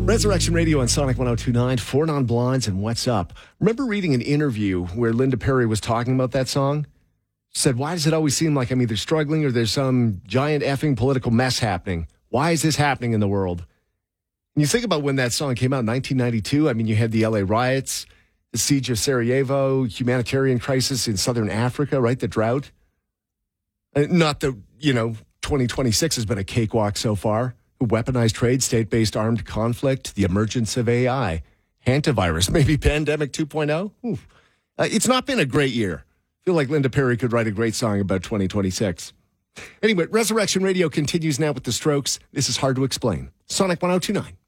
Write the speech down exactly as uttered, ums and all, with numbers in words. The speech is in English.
Resurrection Radio on Sonic one oh two point nine, Four Non-Blondes and What's Up. Remember reading an interview where Linda Perry was talking about that song? She said, why does it always seem like I'm either struggling or there's some giant effing political mess happening? Why is this happening in the world? And you think about when that song came out in nineteen ninety-two. I mean, you had the L A riots, the siege of Sarajevo, humanitarian crisis in southern Africa, right? The drought. Uh, Not that, you know, twenty twenty-six has been a cakewalk so far. Weaponized trade, state-based armed conflict, the emergence of A I, hantavirus, maybe pandemic two point oh. Uh, it's not been a great year. I feel like Linda Perry could write a great song about twenty twenty-six. Anyway, Resurrection Radio continues now with The Strokes. This is Hard to Explain. Sonic one oh two point nine.